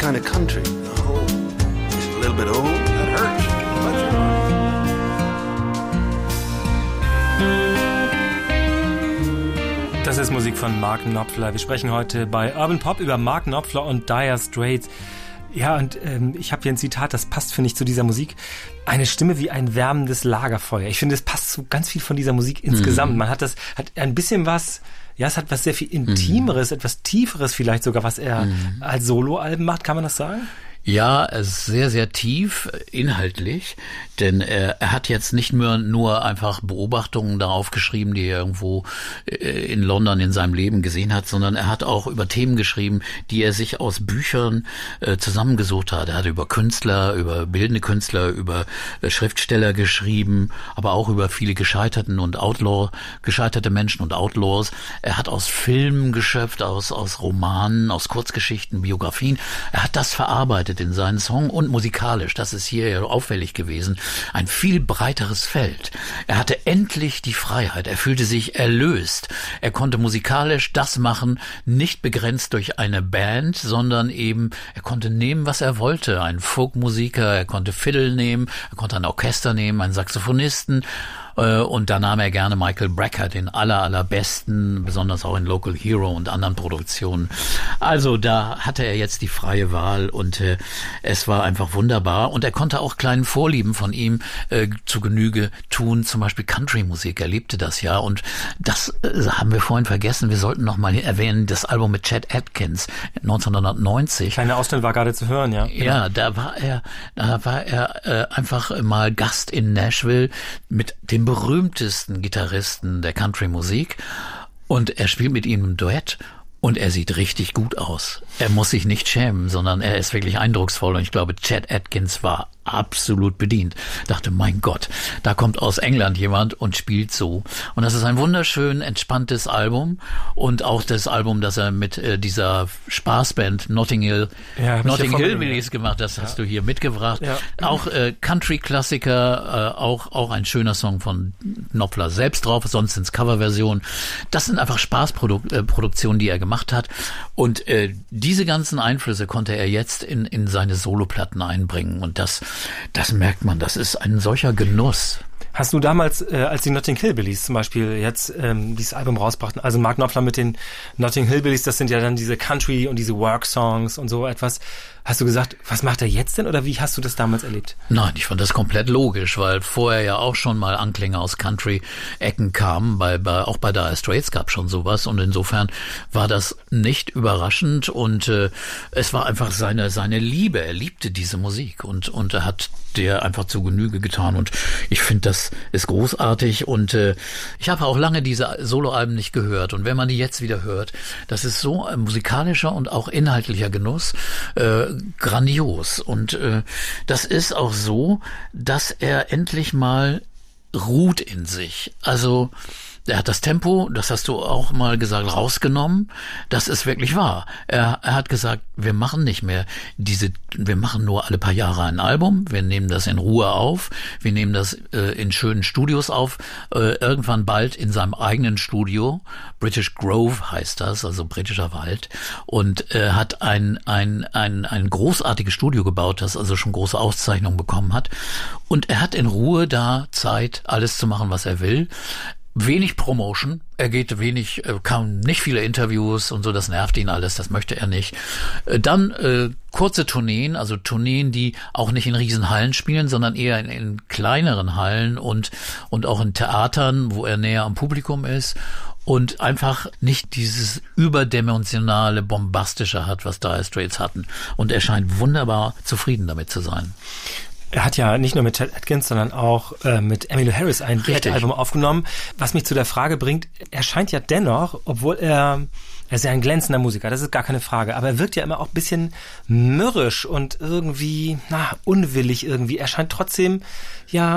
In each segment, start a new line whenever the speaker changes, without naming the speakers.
kind of country. Oh, it's a little bit old. That hurts.
Das ist Musik von Mark Knopfler. Wir sprechen heute bei Urban Pop über Mark Knopfler und Dire Straits. Ja, und ich habe hier ein Zitat, das passt, finde ich, zu dieser Musik. Eine Stimme wie ein wärmendes Lagerfeuer. Ich finde, das passt zu ganz viel von dieser Musik insgesamt. Man hat ein bisschen was, ja, es hat was sehr viel Intimeres, etwas Tieferes vielleicht sogar, was er als Soloalben macht. Kann man das sagen?
Ja, es ist sehr, sehr tief inhaltlich, denn er hat jetzt nicht nur einfach Beobachtungen darauf geschrieben, die er irgendwo in London in seinem Leben gesehen hat, sondern er hat auch über Themen geschrieben, die er sich aus Büchern zusammengesucht hat. Er hat über Künstler, über bildende Künstler, über Schriftsteller geschrieben, aber auch über viele gescheiterte Menschen und Outlaws. Er hat aus Filmen geschöpft, aus Romanen, aus Kurzgeschichten, Biografien. Er hat das verarbeitet in seinen Song und musikalisch, das ist hier ja auffällig gewesen, ein viel breiteres Feld. Er hatte endlich die Freiheit, er fühlte sich erlöst. Er konnte musikalisch das machen, nicht begrenzt durch eine Band, sondern eben, er konnte nehmen, was er wollte. Ein Folkmusiker, er konnte Fiddle nehmen, er konnte ein Orchester nehmen, einen Saxophonisten. Und da nahm er gerne Michael Brecker, den allerbesten, besonders auch in Local Hero und anderen Produktionen. Also da hatte er jetzt die freie Wahl und es war einfach wunderbar. Und er konnte auch kleinen Vorlieben von ihm zu Genüge tun, zum Beispiel Country-Musik. Er liebte das ja und das haben wir vorhin vergessen. Wir sollten noch mal erwähnen, das Album mit Chet Atkins 1990.
Kleiner Ausschnitt war gerade zu hören, ja.
Ja, da war er einfach mal Gast in Nashville mit dem berühmtesten Gitarristen der Country-Musik und er spielt mit ihm ein Duett und er sieht richtig gut aus. Er muss sich nicht schämen, sondern er ist wirklich eindrucksvoll und ich glaube, Chet Atkins war absolut bedient. Dachte, mein Gott, da kommt aus England jemand und spielt so. Und das ist ein wunderschön entspanntes Album und auch das Album, das er mit dieser Spaßband Notting Hill Hillbillies gemacht, das hast du hier mitgebracht. Ja. Auch Country-Klassiker, auch ein schöner Song von Knopfler selbst drauf, sonst sind's Coverversionen. Das sind einfach Spaßproduktionen, die er gemacht hat und diese ganzen Einflüsse konnte er jetzt in seine Soloplatten einbringen und das merkt man, das ist ein solcher Genuss.
Hast du damals, als die Notting Hillbillies zum Beispiel jetzt dieses Album rausbrachten, also Mark Knopfler mit den Notting Hillbillies, das sind ja dann diese Country und diese Work-Songs und so etwas, hast du gesagt, was macht er jetzt denn oder wie hast du das damals erlebt?
Nein, ich fand das komplett logisch, weil vorher ja auch schon mal Anklänge aus Country-Ecken kamen, auch bei Dire Straits gab schon sowas und insofern war das nicht überraschend und es war einfach seine Liebe, er liebte diese Musik und er hat der einfach zu Genüge getan und ich finde, das ist großartig und ich habe auch lange diese Soloalben nicht gehört und wenn man die jetzt wieder hört, das ist so ein musikalischer und auch inhaltlicher Genuss, grandios und das ist auch so, dass er endlich mal ruht in sich, also er hat das Tempo, das hast du auch mal gesagt, rausgenommen. Das ist wirklich wahr. Er hat gesagt, wir machen nicht mehr wir machen nur alle paar Jahre ein Album. Wir nehmen das in Ruhe auf. Wir nehmen das in schönen Studios auf. Irgendwann bald in seinem eigenen Studio. British Grove heißt das, also britischer Wald. Und hat ein großartiges Studio gebaut, das also schon große Auszeichnungen bekommen hat. Und er hat in Ruhe da Zeit, alles zu machen, was er will. Wenig Promotion, er geht kam nicht viele Interviews und so, das nervt ihn alles, das möchte er nicht. Dann kurze Tourneen, also Tourneen, die auch nicht in Riesenhallen spielen, sondern eher in kleineren Hallen und auch in Theatern, wo er näher am Publikum ist und einfach nicht dieses überdimensionale, bombastische hat, was Dire Straits hatten. Und er scheint wunderbar zufrieden damit zu sein.
Er hat ja nicht nur mit Chet Atkins, sondern auch mit Emmylou Harris ein Album aufgenommen, was mich zu der Frage bringt, er scheint ja dennoch, obwohl er ist ja ein glänzender Musiker, das ist gar keine Frage, aber er wirkt ja immer auch ein bisschen mürrisch und irgendwie, unwillig irgendwie. Er scheint trotzdem, ja,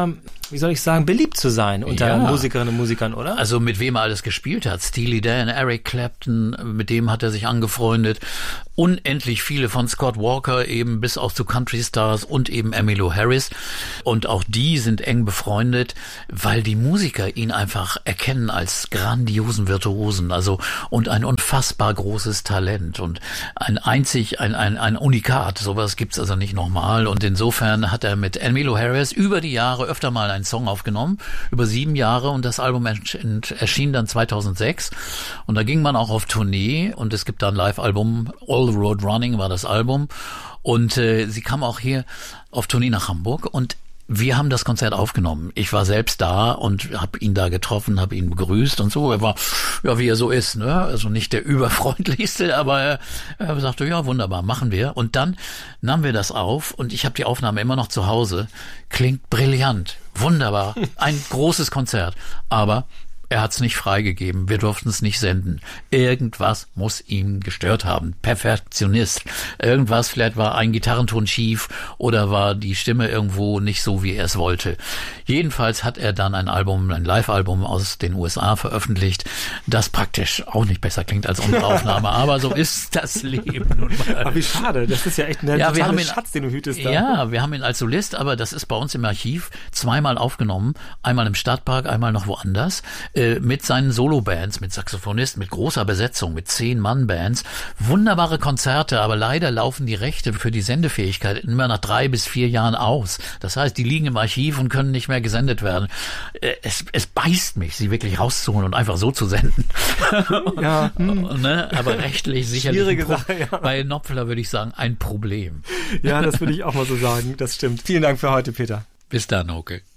wie soll ich sagen, beliebt zu sein unter Musikerinnen und Musikern, oder?
Also mit wem er alles gespielt hat. Steely Dan, Eric Clapton, mit dem hat er sich angefreundet. Unendlich viele von Scott Walker eben bis auch zu Country Stars und eben Emmylou Harris. Und auch die sind eng befreundet, weil die Musiker ihn einfach erkennen als grandiosen Virtuosen, also und ein unfassbar großes Talent und ein Unikat. Sowas gibt's also nicht nochmal. Und insofern hat er mit Emmylou Harris über die Jahre öfter mal einen Song aufgenommen, über 7 Jahre, und das Album erschien dann 2006. Und da ging man auch auf Tournee und es gibt da ein Live-Album, All the Road Running war das Album. Und sie kam auch hier auf Tournee nach Hamburg und wir haben das Konzert aufgenommen. Ich war selbst da und habe ihn da getroffen, habe ihn begrüßt und so. Er war, ja, wie er so ist, ne? Also nicht der überfreundlichste, aber er sagte, ja, wunderbar, machen wir. Und dann nahmen wir das auf und ich habe die Aufnahme immer noch zu Hause. Klingt brillant, wunderbar, ein großes Konzert. Aber er hat es nicht freigegeben, wir durften es nicht senden. Irgendwas muss ihn gestört haben. Perfektionist. Irgendwas, vielleicht war ein Gitarrenton schief oder war die Stimme irgendwo nicht so, wie er es wollte. Jedenfalls hat er dann ein Live-Album aus den USA veröffentlicht, das praktisch auch nicht besser klingt als unsere Aufnahme. Aber so ist das Leben nun mal.
Aber wie schade, das ist ja echt ein totaler Schatz, den du hütest.
Ja, wir haben ihn als Solist, aber das ist bei uns im Archiv 2-mal aufgenommen. Einmal im Stadtpark, einmal noch woanders. Mit seinen Solo-Bands, mit Saxophonisten, mit großer Besetzung, mit 10-Mann-Bands. Wunderbare Konzerte, aber leider laufen die Rechte für die Sendefähigkeit immer nach 3 bis 4 Jahren aus. Das heißt, die liegen im Archiv und können nicht mehr gesendet werden. Es beißt mich, sie wirklich rauszuholen und einfach so zu senden.
Ja.
Ne? Aber rechtlich sicherlich
schwierige Sache, ja.
Bei Knopfler würde ich sagen, ein Problem.
Ja, das würde ich auch mal so sagen. Das stimmt. Vielen Dank für heute, Peter.
Bis dann, Hoke.